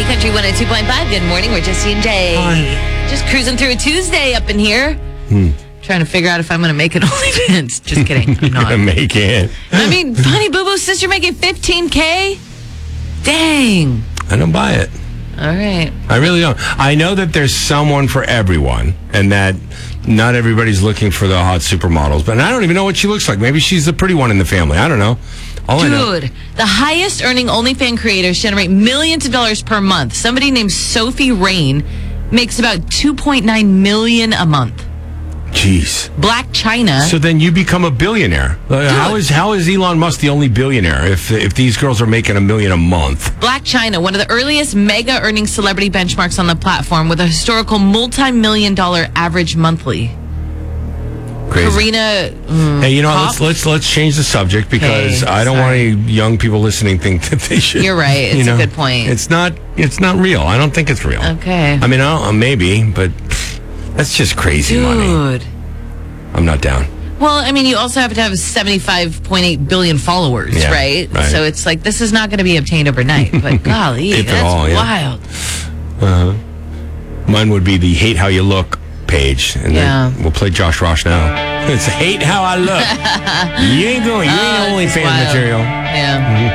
City Country 102.5. Good morning. We're Jesse and Jay. Hi. Just cruising through a Tuesday up in here. Trying to figure out if I'm going to make it OnlyFans. Just kidding. I'm not. Gonna make it. I mean, Honey Boo Boo's sister making $15K? Dang. I don't buy it. All right. I really don't. I know that there's someone for everyone, and that not everybody's looking for the hot supermodels. But I don't even know what she looks like. Maybe she's the pretty one in the family. I don't know. I know. Dude, the highest earning OnlyFans creators generate millions of dollars per month. Somebody named Sophie Rain makes about $2.9 million a month. Jeez. Black China. So then you become a billionaire. How is Elon Musk the only billionaire if these girls are making $1 million a month? Black China, one of the earliest mega earning celebrity benchmarks on the platform, with a historical multi-million-dollar average monthly. Crazy. Karina. Hey, you know what? Let's change the subject because I don't want any young people listening think that they should. You're right. It's a good point. It's not real. I don't think it's real. Okay. I mean, maybe, but that's just crazy money. Dude. I'm not down. Well, I mean, you also have to have 75.8 billion followers, Yeah, right? right. So it's like, this is not going to be obtained overnight. But golly, If at that's all, yeah. wild. Mine would be the Hate How You Look page. And then we'll play Josh Rosh now. It's Hate How I Look. You ain't It's OnlyFans wild. material. Yeah.